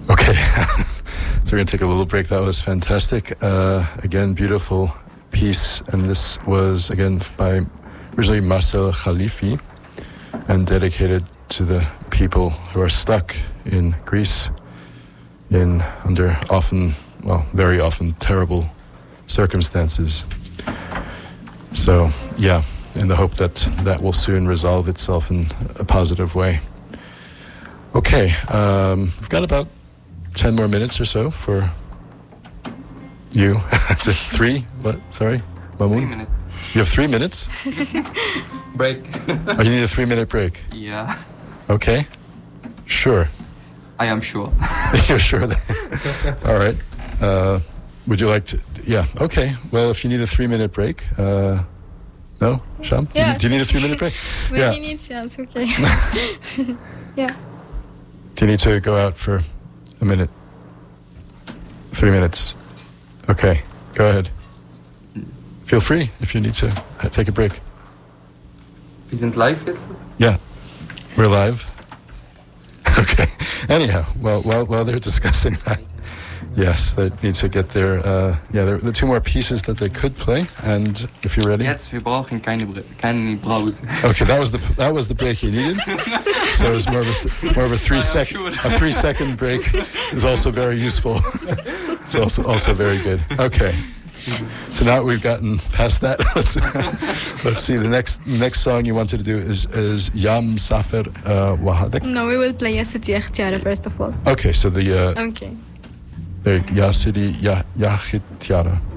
Okay, so we're going to take a little break. That was fantastic. Again, beautiful piece. And this was, again, by originally Marcel Khalifi and dedicated to the people who are stuck in Greece under very often terrible circumstances. So, yeah, in the hope that that will soon resolve itself in a positive way. Okay, we've got about 10 more minutes or so for you. 3? What? Sorry? Mamoun? 3 minutes. You have 3 minutes? Break. Oh, you need a 3-minute break? Yeah. Okay. Sure. I am sure. You're sure that... All right. Would you like to... Yeah, okay. Well, if you need a 3-minute break... No? Sham? Yeah, Do you need a 3-minute break? When Yeah. he needs, yeah, it's okay. Yeah. Do you need to go out for a minute? 3 minutes. Okay, go ahead. Feel free if you need to take a break. Wir sind live jetzt? Yeah, we're live. Okay. Anyhow, while they're discussing that, yes, they need to get their there are the 2 more pieces that they could play, and if you're ready. Jetzt, wir brauchen keine Pause. Okay, that was the break you needed. So it was more of a 3-second break is also very useful. It's also very good. Okay. So now we've gotten past that. Let's see. The next song you wanted to do is Yam Safer Wahadek. No, we will play Yasiti Yakhtiara first of all. Okay, so the Okay. Yasidi Yakhtiara.